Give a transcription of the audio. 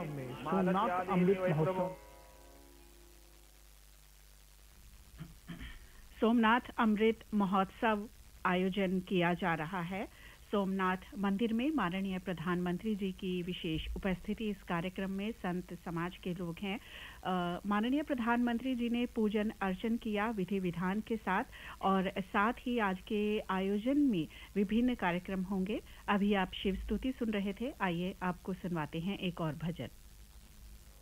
सोमनाथ अमृत महोत्सव। सोमनाथ अमृत महोत्सव आयोजन किया जा रहा है। सोमनाथ मंदिर में माननीय प्रधानमंत्री जी की विशेष उपस्थिति। इस कार्यक्रम में संत समाज के लोग हैं। माननीय प्रधानमंत्री जी ने पूजन अर्चन किया विधि विधान के साथ, और साथ ही आज के आयोजन में विभिन्न कार्यक्रम होंगे। अभी आप शिव स्तुति सुन रहे थे, आइए आपको सुनवाते हैं एक और भजन।